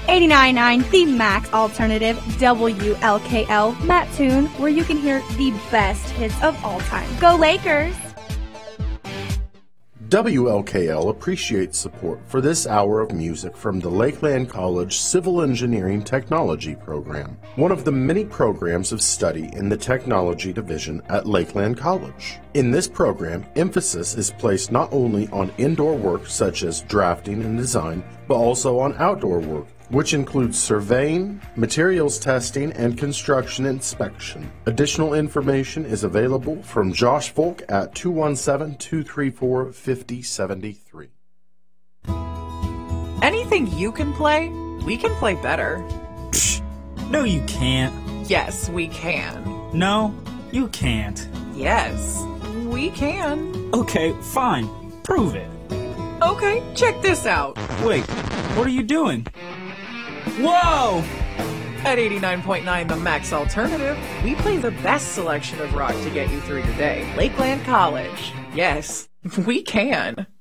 89.9 The Max Alternative, WLKL Mattoon, where you can hear the best hits of all time. Go Lakers! WLKL appreciates support for this hour of music from the Lakeland College Civil Engineering Technology Program, one of the many programs of study in the Technology Division at Lakeland College. In this program, emphasis is placed not only on indoor work such as drafting and design, but also on outdoor work, which includes surveying, materials testing, and construction inspection. Additional information is available from Josh Folk at 217-234-5073. Anything you can play, we can play better. Psh, no you can't. Yes, we can. No, you can't. Yes, we can. Okay, fine. Prove it. Okay, check this out. Wait, what are you doing? Whoa! At 89.9 The Max Alternative, we play the best selection of rock to get you through your day. Lakeland College. Yes, we can.